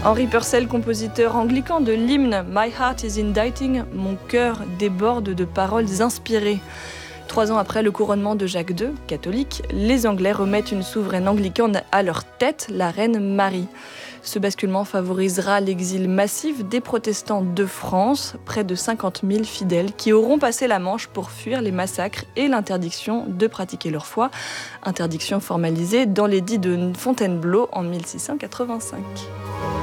Henri Purcell, compositeur anglican de l'hymne « My heart is inditing », « Mon cœur déborde de paroles inspirées ». 3 ans après le couronnement de Jacques II, catholique, les Anglais remettent une souveraine anglicane à leur tête, la reine Marie. Ce basculement favorisera l'exil massif des protestants de France, près de 50 000 fidèles qui auront passé la Manche pour fuir les massacres et l'interdiction de pratiquer leur foi, interdiction formalisée dans l'édit de Fontainebleau en 1685.